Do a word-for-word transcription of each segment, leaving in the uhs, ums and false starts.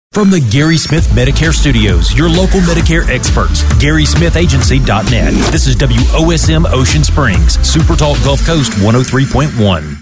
From the Gary Smith Medicare Studios, your local Medicare experts, Gary Smith Agency dot net. This is W O S M Ocean Springs, Super Talk Gulf Coast one oh three point one.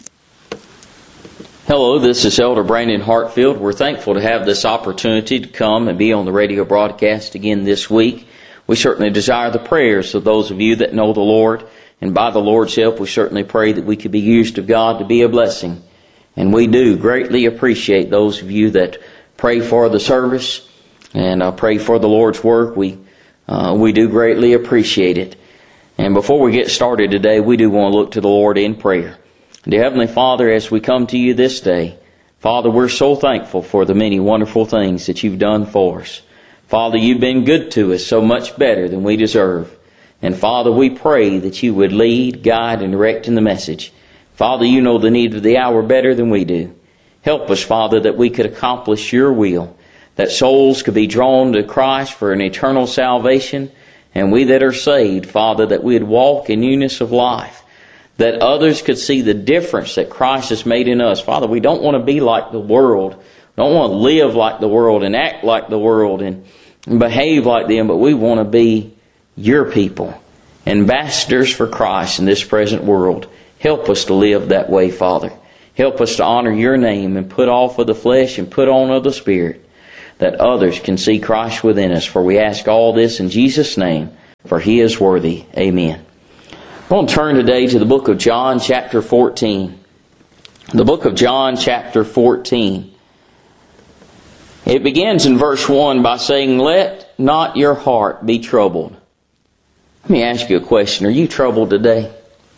Hello, this is Elder Brandon Hartfield. We're thankful to have this opportunity to come and be on the radio broadcast again this week. We certainly desire the prayers of those of you that know the Lord, and by the Lord's help, we certainly pray that we could be used of God to be a blessing. And we do greatly appreciate those of you that pray for the service and uh, pray for the Lord's work. We uh, we do greatly appreciate it. And before we get started today, we do want to look to the Lord in prayer. Dear Heavenly Father, as we come to you this day, Father, we're so thankful for the many wonderful things that you've done for us. Father, you've been good to us, so much better than we deserve. And Father, we pray that you would lead, guide, and direct in the message. Father, you know the need of the hour better than we do. Help us, Father, that we could accomplish your will, that souls could be drawn to Christ for an eternal salvation, and we that are saved, Father, that we'd walk in newness of life, that others could see the difference that Christ has made in us. Father, we don't want to be like the world. We don't want to live like the world and act like the world and behave like them, but we want to be your people, ambassadors for Christ in this present world. Help us to live that way, Father. Help us to honor your name and put off of the flesh and put on of the Spirit, that others can see Christ within us. For we ask all this in Jesus' name, for He is worthy. Amen. I'm going to turn today to the book of John chapter fourteen. The book of John chapter fourteen. It begins in verse one by saying, "Let not your heart be troubled." Let me ask you a question. Are you troubled today?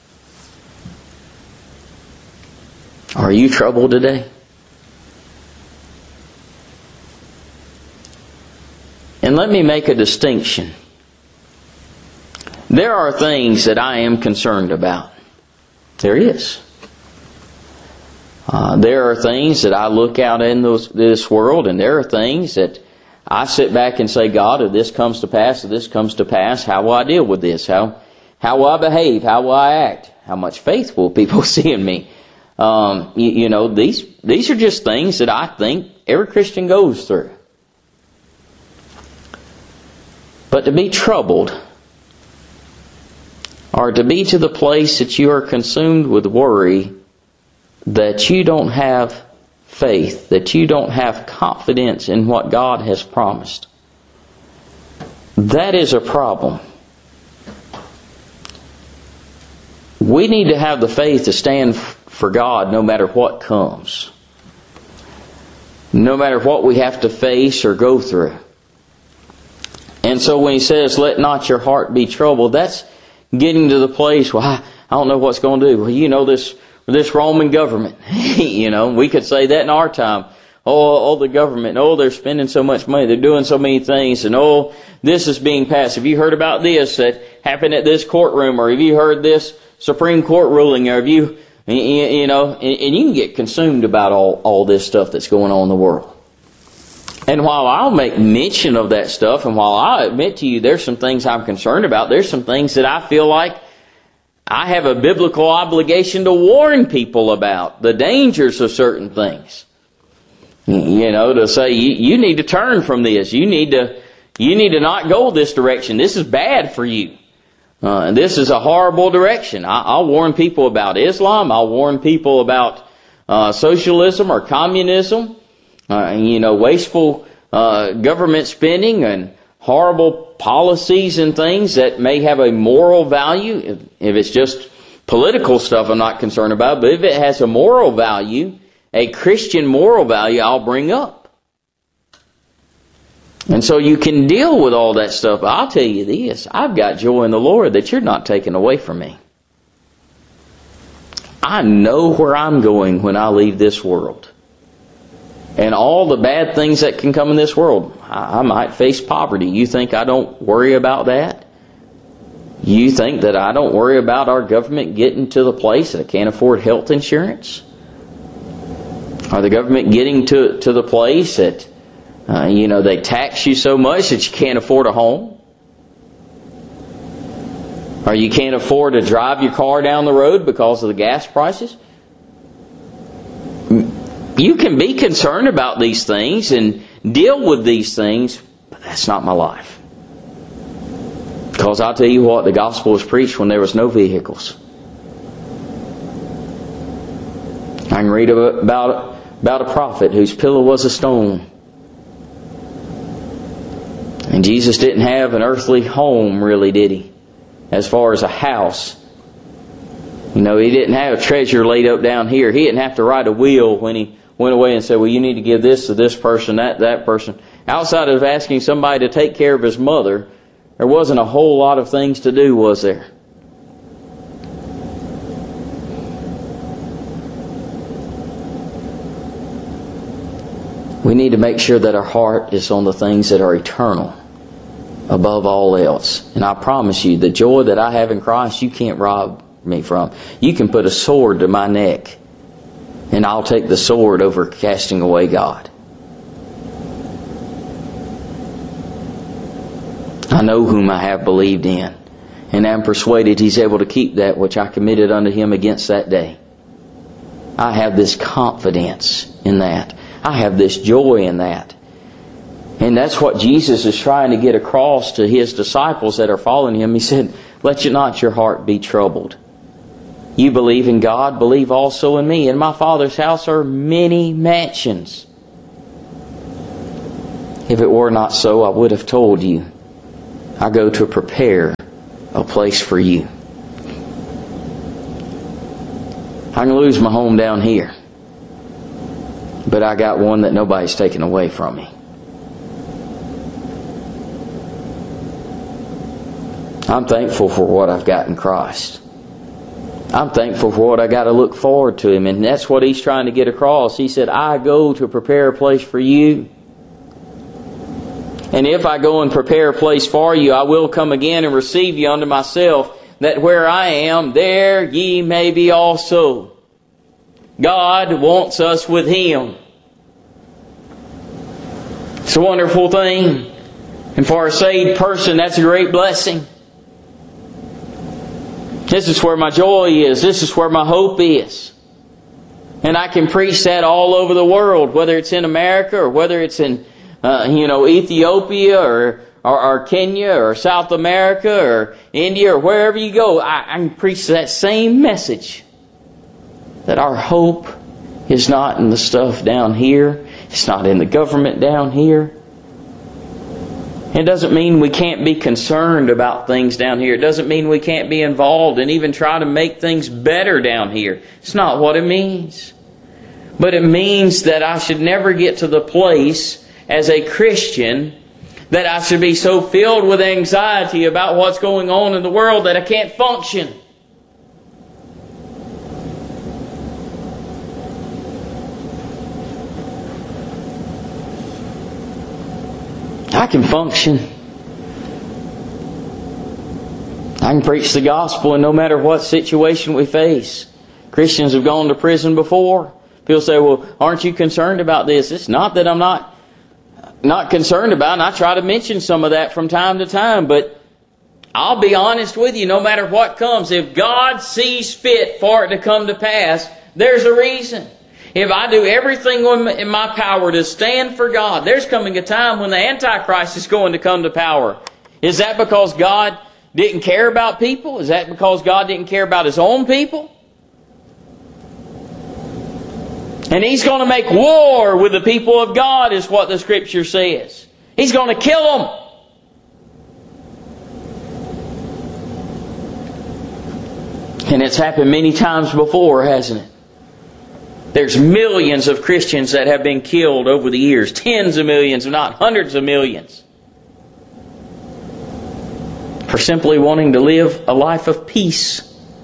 Are you troubled today? And let me make a distinction. There are things that I am concerned about. There is. Uh, there are things that I look out in those, this world, and there are things that I sit back and say, God, if this comes to pass, if this comes to pass, how will I deal with this? How, how will I behave? How will I act? How much faith will people see in me? Um, you, you know, these these are just things that I think every Christian goes through. But to be troubled, or to be to the place that you are consumed with worry, that you don't have faith, that you don't have confidence in what God has promised, that is a problem. We need to have the faith to stand for God no matter what comes. No matter what we have to face or go through. And so when he says, let not your heart be troubled, that's getting to the place, well, I, I don't know what's going to do. Well, you know, this this Roman government, you know, we could say that in our time. Oh, oh, the government, oh, they're spending so much money, they're doing so many things, and oh, this is being passed. Have you heard about this that happened at this courtroom, or have you heard this Supreme Court ruling, or have you, you know, and you can get consumed about all, all this stuff that's going on in the world. And while I'll make mention of that stuff, and while I admit to you there's some things I'm concerned about, there's some things that I feel like I have a biblical obligation to warn people about, the dangers of certain things. You know, to say, you, you need to turn from this. You need to, you need to not go this direction. This is bad for you. Uh, and this is a horrible direction. I, I'll warn people about Islam. I'll warn people about uh, socialism or communism. Uh, you know, wasteful uh, government spending and horrible policies and things that may have a moral value. If, if it's just political stuff, I'm not concerned about. But if it has a moral value, a Christian moral value, I'll bring up. And so you can deal with all that stuff. But I'll tell you this, I've got joy in the Lord that you're not taking away from me. I know where I'm going when I leave this world. And all the bad things that can come in this world. I, I might face poverty. You think I don't worry about that? You think that I don't worry about our government getting to the place that I can't afford health insurance? Or the government getting to, to the place that, uh, you know, they tax you so much that you can't afford a home? Or you can't afford to drive your car down the road because of the gas prices? You can be concerned about these things, and deal with these things, but that's not my life. Because I'll tell you what, the gospel was preached when there was no vehicles. I can read about, about a prophet whose pillow was a stone. And Jesus didn't have an earthly home, really, did He? As far as a house. You know, He didn't have a treasure laid up down here. He didn't have to write a will when He went away and said, well, you need to give this to this person, that that person. Outside of asking somebody to take care of His mother, there wasn't a whole lot of things to do, was there? We need to make sure that our heart is on the things that are eternal above all else. And I promise you, the joy that I have in Christ, you can't rob me from. You can put a sword to my neck, and I'll take the sword over casting away God. I know whom I have believed in, and am persuaded He's able to keep that which I committed unto Him against that day. I have this confidence in that. I have this joy in that. And that's what Jesus is trying to get across to His disciples that are following Him. He said, let you not your heart be troubled. You believe in God, believe also in me. In my Father's house are many mansions. If it were not so, I would have told you. I go to prepare a place for you. I can lose my home down here, but I got one that nobody's taken away from me. I'm thankful for what I've got in Christ. I'm thankful for what I got to look forward to Him. And that's what He's trying to get across. He said, I go to prepare a place for you. And if I go and prepare a place for you, I will come again and receive you unto myself, that where I am, there ye may be also. God wants us with Him. It's a wonderful thing. And for a saved person, that's a great blessing. This is where my joy is. This is where my hope is. And I can preach that all over the world, whether it's in America or whether it's in, uh, you know, Ethiopia or, or, or Kenya or South America or India or wherever you go. I, I can preach that same message. That our hope is not in the stuff down here. It's not in the government down here. It doesn't mean we can't be concerned about things down here. It doesn't mean we can't be involved and even try to make things better down here. It's not what it means. But it means that I should never get to the place as a Christian that I should be so filled with anxiety about what's going on in the world that I can't function. I can function. I can preach the gospel, and no matter what situation we face. Christians have gone to prison before. People say, well, aren't you concerned about this? It's not that I'm not, not concerned about it. And I try to mention some of that from time to time. But I'll be honest with you, no matter what comes, if God sees fit for it to come to pass, there's a reason. If I do everything in my power to stand for God, there's coming a time when the Antichrist is going to come to power. Is that because God didn't care about people? Is that because God didn't care about His own people? And He's going to make war with the people of God, is what the Scripture says. He's going to kill them. And it's happened many times before, hasn't it? There's millions of Christians that have been killed over the years. Tens of millions, if not hundreds of millions. For simply wanting to live a life of peace.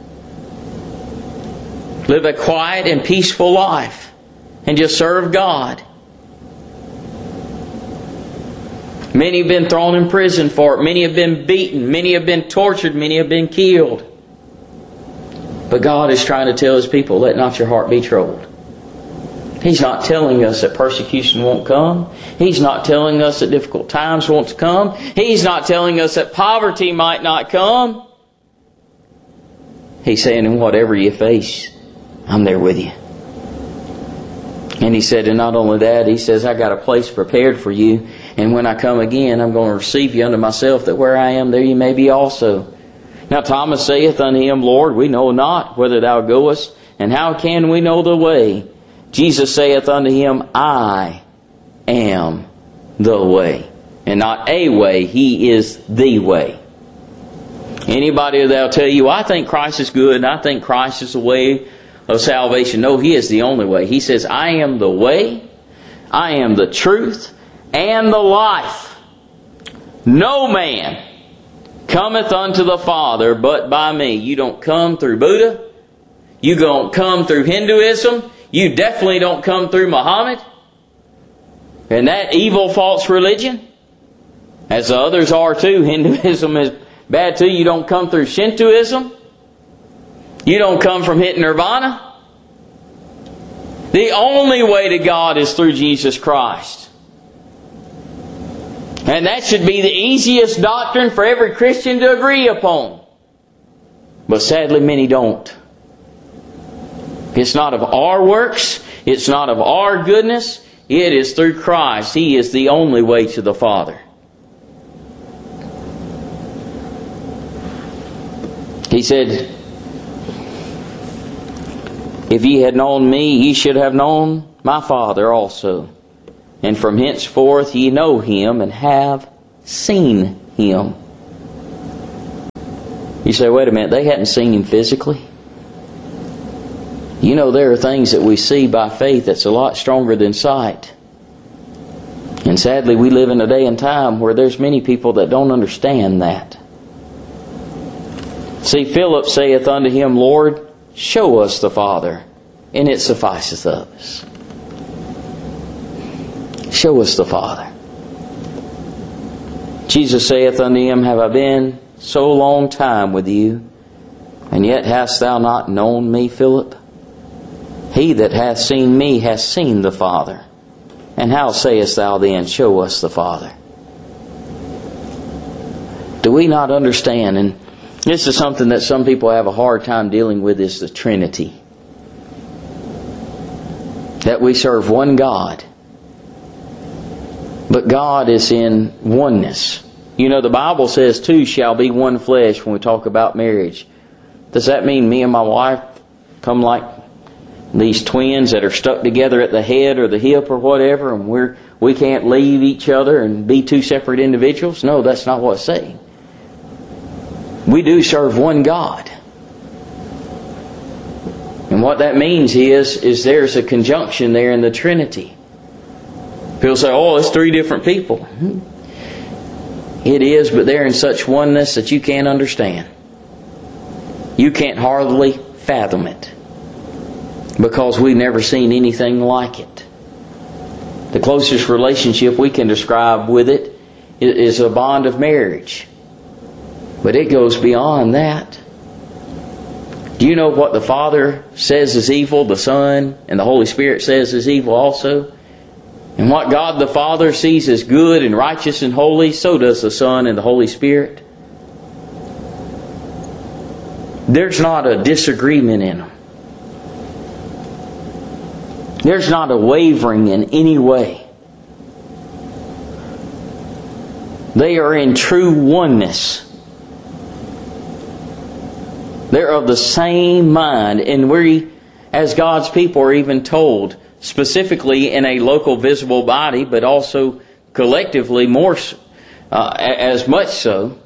Live a quiet and peaceful life. And just serve God. Many have been thrown in prison for it. Many have been beaten. Many have been tortured. Many have been killed. But God is trying to tell His people, let not your heart be troubled. He's not telling us that persecution won't come. He's not telling us that difficult times won't come. He's not telling us that poverty might not come. He's saying, in whatever you face, I'm there with you. And He said, and not only that, He says, I got a place prepared for you. And when I come again, I'm going to receive you unto myself, that where I am, there you may be also. Now Thomas saith unto Him, Lord, we know not whither Thou goest, and how can we know the way? Jesus saith unto him, I am the way. And not a way, He is the way. Anybody that'll tell you, I think Christ is good, and I think Christ is the way of salvation. No, He is the only way. He says, I am the way, I am the truth, and the life. No man cometh unto the Father but by me. You don't come through Buddha. You don't come through Hinduism. You definitely don't come through Muhammad and that evil false religion, as the others are too. Hinduism is bad too. You don't come through Shintoism. You don't come from hitting nirvana. The only way to God is through Jesus Christ. And that should be the easiest doctrine for every Christian to agree upon. But sadly, many don't. It's not of our works. It's not of our goodness. It is through Christ. He is the only way to the Father. He said, if ye had known me, ye should have known my Father also. And from henceforth ye know Him and have seen Him. You say, wait a minute, they hadn't seen Him physically? You know, there are things that we see by faith that's a lot stronger than sight. And sadly, we live in a day and time where there's many people that don't understand that. See, Philip saith unto Him, Lord, show us the Father, and it sufficeth us. Show us the Father. Jesus saith unto him, have I been so long time with you, and yet hast thou not known me, Philip? He that hath seen me hath seen the Father. And how sayest thou then, show us the Father? Do we not understand? And this is something that some people have a hard time dealing with, is the Trinity. That we serve one God. But God is in oneness. You know, the Bible says two shall be one flesh when we talk about marriage. Does that mean me and my wife come like these twins that are stuck together at the head or the hip or whatever, and we're, we can't leave each other and be two separate individuals? No, that's not what it's saying. We do serve one God. And what that means is, is there's a conjunction there in the Trinity. People say, oh, it's three different people. It is, but they're in such oneness that you can't understand. You can't hardly fathom it, because we've never seen anything like it. The closest relationship we can describe with it is a bond of marriage. But it goes beyond that. Do you know what the Father says is evil, the Son and the Holy Spirit says is evil also? And what God the Father sees as good and righteous and holy, so does the Son and the Holy Spirit. There's not a disagreement in them. There's not a wavering in any way. They are in true oneness. They're of the same mind. And we, as God's people, are even told, specifically in a local visible body, but also collectively more, uh, as much so,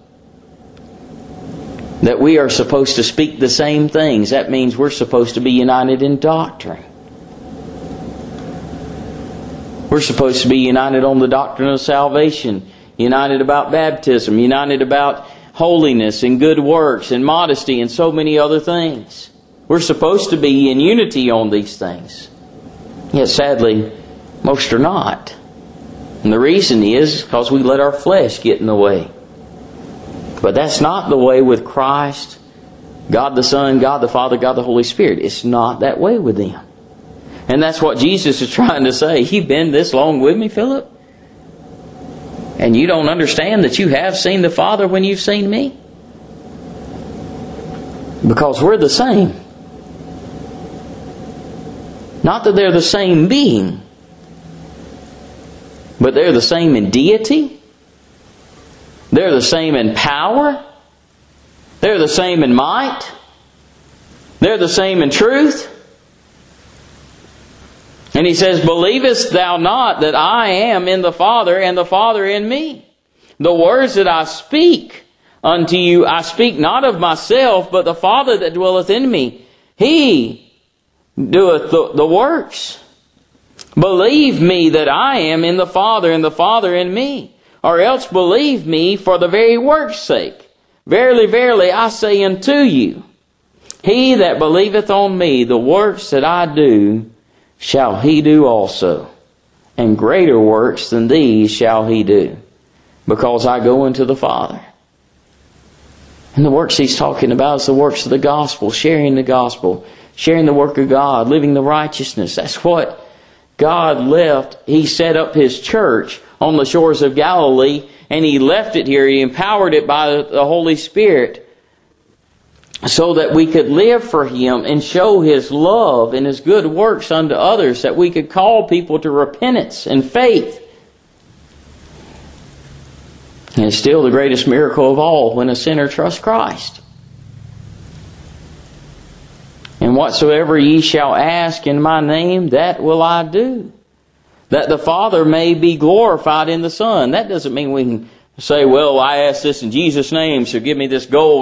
that we are supposed to speak the same things. That means we're supposed to be united in doctrine. We're supposed to be united on the doctrine of salvation, united about baptism, united about holiness and good works and modesty and so many other things. We're supposed to be in unity on these things. Yet sadly, most are not. And the reason is because we let our flesh get in the way. But that's not the way with Christ, God the Son, God the Father, God the Holy Spirit. It's not that way with them. And that's what Jesus is trying to say. You've been this long with me, Philip? And you don't understand that you have seen the Father when you've seen me? Because we're the same. Not that they're the same being, but they're the same in deity. They're the same in power. They're the same in might. They're the same in truth. And He says, believest thou not that I am in the Father, and the Father in me? The words that I speak unto you, I speak not of myself, but the Father that dwelleth in me, He doeth the, the works. Believe me that I am in the Father, and the Father in me. Or else believe me for the very work's sake. Verily, verily, I say unto you, he that believeth on me, the works that I do, shall he do also. And greater works than these shall he do, because I go unto the Father. And the works He's talking about is the works of the gospel, sharing the gospel, sharing the work of God, living the righteousness. That's what God left. He set up His church on the shores of Galilee, and He left it here. He empowered it by the Holy Spirit so that we could live for Him and show His love and His good works unto others, that we could call people to repentance and faith. And it's still the greatest miracle of all when a sinner trusts Christ. And whatsoever ye shall ask in my name, that will I do, that the Father may be glorified in the Son. That doesn't mean we can say, well, I ask this in Jesus' name, so give me this gold